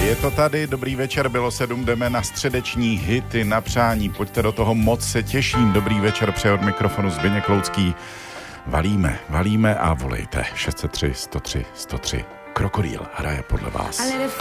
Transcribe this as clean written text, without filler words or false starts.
Je to tady, dobrý večer, bylo 7, jdeme na středeční hity na přání. Pojďte do toho, moc se těším. Dobrý večer, přeje od mikrofonu Zbyněk Loucký. Valíme a volejte 603 103 103. Krokodýl hraje podle vás.